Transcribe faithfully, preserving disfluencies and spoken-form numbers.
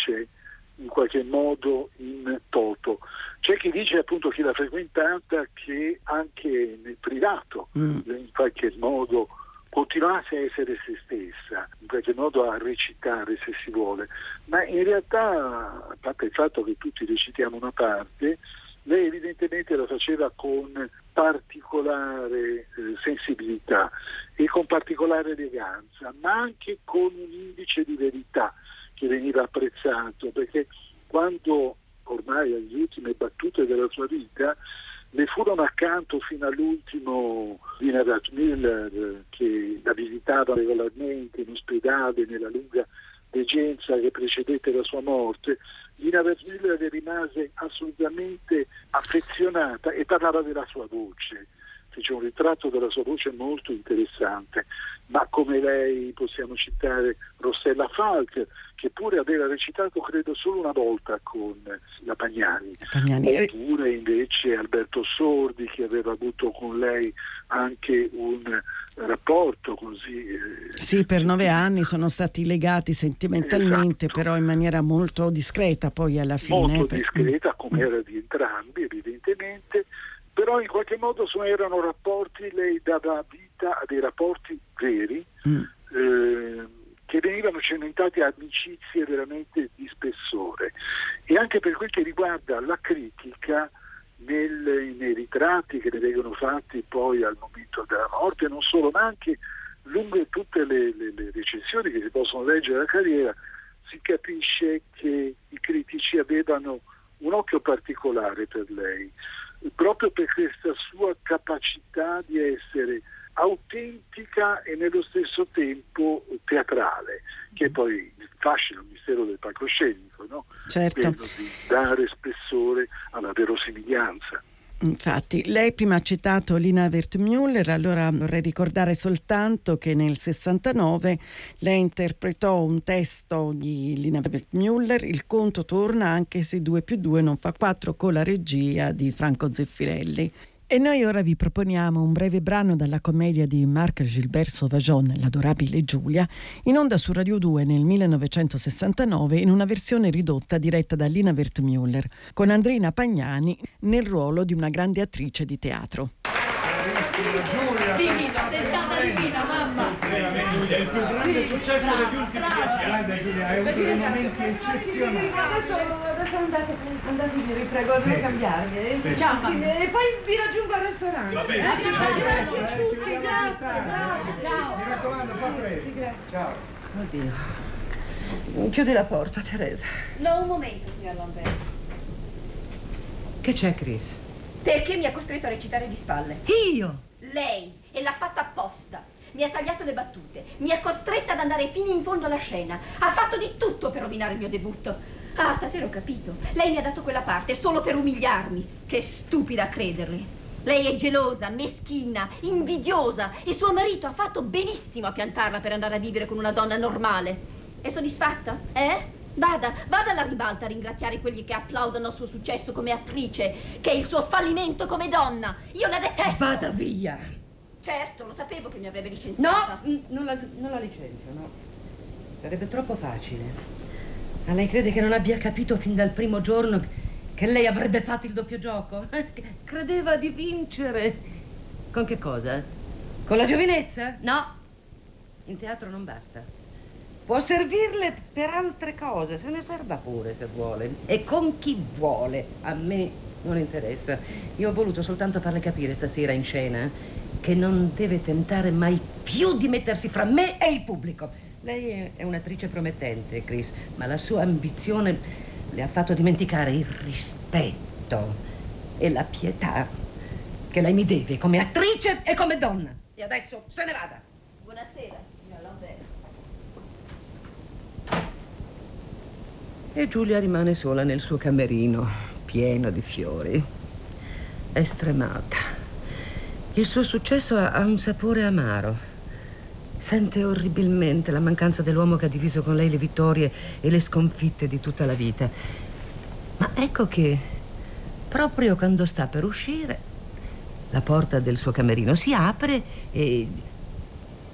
sparisse in qualche modo in toto. C'è chi dice, appunto, chi l'ha frequentata, che anche nel privato mm. in qualche modo continuasse a essere se stessa, in qualche modo a recitare, se si vuole, ma in realtà, a parte il fatto che tutti recitiamo una parte, lei evidentemente la faceva con particolare eh, sensibilità e con particolare eleganza, ma anche con un indice di verità che veniva apprezzato, perché quando ormai alle ultime battute della sua vita le furono accanto fino all'ultimo Lina Wertmüller, che la visitava regolarmente in ospedale nella lunga degenza che precedette la sua morte, Lina Wertmüller le rimase assolutamente affezionata e parlava della sua voce. C'è un ritratto della sua voce molto interessante, ma come lei possiamo citare Rossella Falk, che pure aveva recitato credo solo una volta con la Pagnani, Pagnani. Oppure invece Alberto Sordi, che aveva avuto con lei anche un rapporto così eh, sì, per nove anni sono stati legati sentimentalmente, esatto. Però in maniera molto discreta poi alla fine. Molto per... discreta, come era di entrambi evidentemente, però in qualche modo erano rapporti, lei dava vita a dei rapporti veri mm. eh, che venivano cementati a amicizie veramente di spessore. E anche per quel che riguarda la critica, nel, nei ritratti che ne vengono fatti poi al momento della morte, non solo, ma anche lungo tutte le, le, le recensioni che si possono leggere della carriera, si capisce che i critici avevano un occhio particolare per lei, proprio per questa sua capacità di essere autentica e nello stesso tempo teatrale, che è poi il fascino, il mistero del palcoscenico, no? Certo. Quello di dare spessore alla verosimiglianza. Infatti, lei prima ha citato Lina Wertmüller, allora vorrei ricordare soltanto che nel sessantanove lei interpretò un testo di Lina Wertmüller, Il conto torna anche se due più due non fa quattro, con la regia di Franco Zeffirelli. E noi ora vi proponiamo un breve brano dalla commedia di Marc Gilbert Sauvageon, L'adorabile Giulia, in onda su Radio due nel millenovecentosessantanove in una versione ridotta diretta da Lina Wertmüller, con Andrina Pagnani nel ruolo di una grande attrice di teatro. Divina, sei stata divina, mamma! È il più grande successo degli ultimi dieci anni. Guarda Giulia, hai avuto dei momenti eccezionali. Adesso, adesso andate, andate via, vi prego, devo cambiarvi. Sì. Ciao, sì, e poi vi raggiungo al ristorante. Va bene. Eh, grazie a tutti, Ci vediamo grazie, più tardi. grazie. Ciao. Mi raccomando, fa presto. Sì, grazie. Ciao. Oddio. Chiudi la porta, Teresa. No, un momento, signor Lambert. Che c'è, Chris? Perché mi ha costretto a recitare di spalle? Io? Lei, e l'ha fatto apposta. Mi ha tagliato le battute, mi ha costretta ad andare fino in fondo alla scena. Ha fatto di tutto per rovinare il mio debutto. Ah, stasera ho capito. Lei mi ha dato quella parte solo per umiliarmi. Che stupida a crederle. Lei è gelosa, meschina, invidiosa e suo marito ha fatto benissimo a piantarla per andare a vivere con una donna normale. È soddisfatta? Eh? Vada, vada alla ribalta a ringraziare quelli che applaudono al suo successo come attrice, che è il suo fallimento come donna. Io la detesto. Vada via. Certo, lo sapevo che mi avrebbe licenziata. No, non la, non la licenzio, no. Sarebbe troppo facile. Ma lei crede che non abbia capito fin dal primo giorno che lei avrebbe fatto il doppio gioco? Credeva di vincere. Con che cosa? Con la giovinezza? No. In teatro non basta. Può servirle per altre cose, se ne serva pure se vuole. E con chi vuole. A me non interessa. Io ho voluto soltanto farle capire stasera in scena che non deve tentare mai più di mettersi fra me e il pubblico. Lei è un'attrice promettente, Chris, ma la sua ambizione le ha fatto dimenticare il rispetto e la pietà che lei mi deve come attrice e come donna. E adesso se ne vada. Buonasera, signor Lambert. E Giulia rimane sola nel suo camerino, pieno di fiori. È stremata. Il suo successo ha, ha un sapore amaro. Sente orribilmente la mancanza dell'uomo che ha diviso con lei le vittorie e le sconfitte di tutta la vita. Ma ecco che, proprio quando sta per uscire, la porta del suo camerino si apre e